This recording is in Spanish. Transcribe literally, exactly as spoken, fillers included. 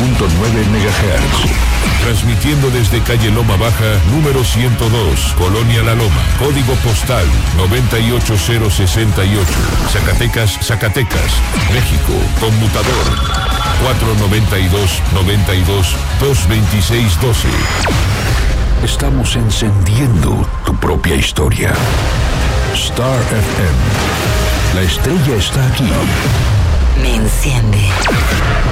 punto nueve megahertz. Transmitiendo desde calle Loma Baja, número ciento dos, Colonia La Loma, código postal noventa y ocho cero sesenta y ocho, Zacatecas, Zacatecas, México, conmutador cuatro noventa y dos, noventa y dos, dos veintiséis doce. Estamos encendiendo tu propia historia. Star F M. La estrella está aquí. Me enciende.